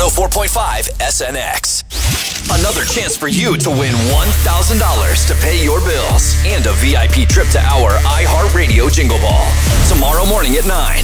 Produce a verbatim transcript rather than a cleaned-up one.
oh four point five S N X. Another chance for you to win one thousand dollars to pay your bills and a V I P trip to our iHeartRadio Jingle Ball tomorrow morning at nine.